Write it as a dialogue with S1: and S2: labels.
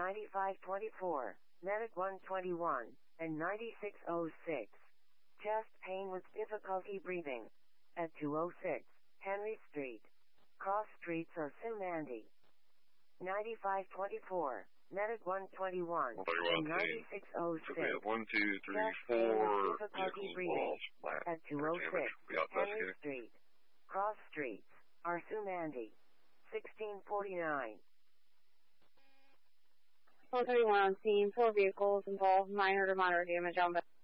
S1: 9524, Medic 121, and 9606. Chest pain with difficulty breathing. At 206, Henry Street. Cross streets are Sumandy. 9524, Medic 121, and 9606.
S2: We have 1, 2, 3, 4
S1: difficulty breathing. At 206, Henry Street. Cross streets are Sumandy. 1649.
S3: 431 on scene, 4 vehicles involved, minor to moderate damage on